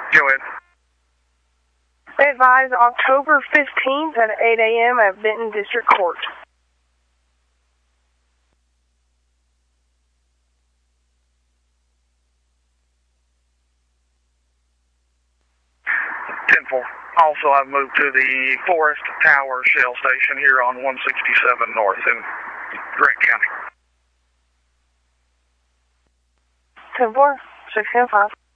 Go ahead. Advised October 15th at 8 a.m. at Benton District Court. Also, I've moved to the Forest Tower Shell Station here on 167 North in Grant County. 10-4, 6-5.